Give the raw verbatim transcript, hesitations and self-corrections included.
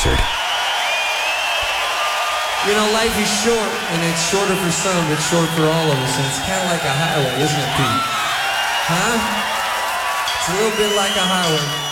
Bastard. You know, life is short, and it's shorter for some, but short for all of us, and it's kind of like a highway, isn't it, Pete? Huh? It's a little bit like a highway.